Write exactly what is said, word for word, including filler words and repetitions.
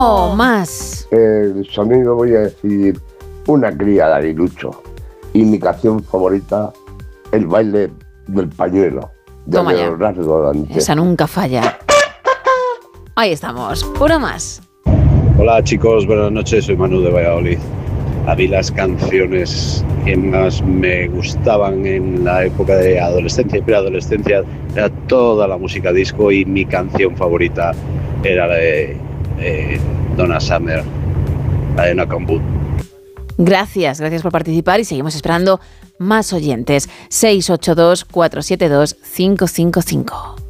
Oh, más. El sonido voy a decir Una cría de aguilucho. Y mi canción favorita, El baile del pañuelo, de Toma ya. Leonardo Dante. Esa nunca falla. Ahí estamos. Una más. Hola chicos, buenas noches, soy Manu de Valladolid. A mí las canciones que más me gustaban en la época de adolescencia y preadolescencia era toda la música disco, y mi canción favorita era la de eh, Donna Summer, la de Knock on Wood. Gracias, gracias por participar y seguimos esperando más oyentes. seis ocho dos, cuatro siete dos, cinco cinco cinco.